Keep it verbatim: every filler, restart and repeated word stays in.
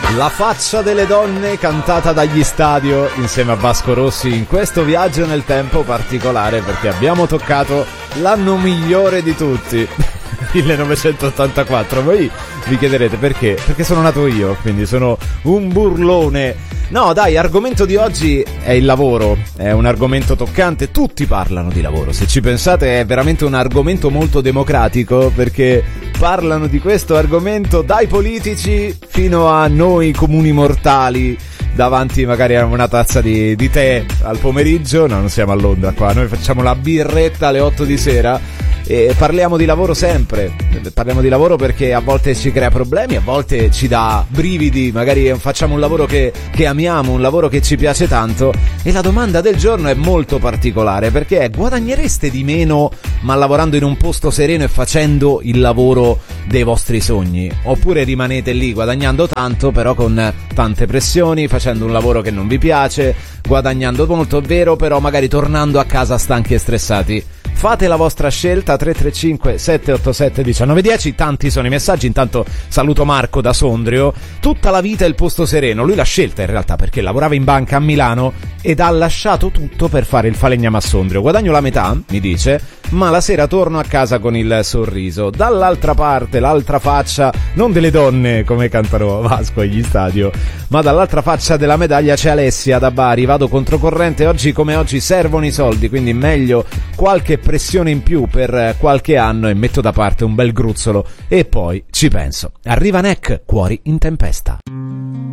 La faccia delle donne cantata dagli Stadio insieme a Vasco Rossi in questo viaggio nel tempo particolare, perché abbiamo toccato l'anno migliore di tutti, millenovecentottantaquattro. Voi vi chiederete perché? Perché sono nato io, quindi sono un burlone. No dai, argomento di oggi è il lavoro, è un argomento toccante, tutti parlano di lavoro, se ci pensate è veramente un argomento molto democratico, perché parlano di questo argomento dai politici fino a noi comuni mortali davanti magari a una tazza di, di tè al pomeriggio. No, non siamo a Londra qua, noi facciamo la birretta alle otto di sera e parliamo di lavoro sempre, parliamo di lavoro perché a volte ci crea problemi, a volte ci dà brividi, magari facciamo un lavoro che, che amiamo, un lavoro che ci piace tanto, e la domanda del giorno è molto particolare, perché è: guadagnereste di meno ma lavorando in un posto sereno e facendo il lavoro dei vostri sogni, oppure rimanete lì guadagnando tanto però con tante pressioni, facendo un lavoro che non vi piace, guadagnando molto, vero, però magari tornando a casa stanchi e stressati? Fate la vostra scelta. Tre tre cinque sette otto sette uno nove uno zero. Tanti sono i messaggi. Intanto saluto Marco da Sondrio. Tutta la vita il posto sereno, lui l'ha scelta in realtà perché lavorava in banca a Milano ed ha lasciato tutto per fare il falegname a Sondrio. Guadagno la metà, mi dice, ma la sera torno a casa con il sorriso. Dall'altra parte, l'altra faccia, non delle donne come cantano Vasco agli Stadio, ma dall'altra faccia della medaglia c'è Alessia da Bari. Vado controcorrente, oggi come oggi servono i soldi, quindi meglio qualche pressione in più per qualche anno e metto da parte un bel gruzzolo e poi ci penso. Arriva Neck, Cuori in tempesta.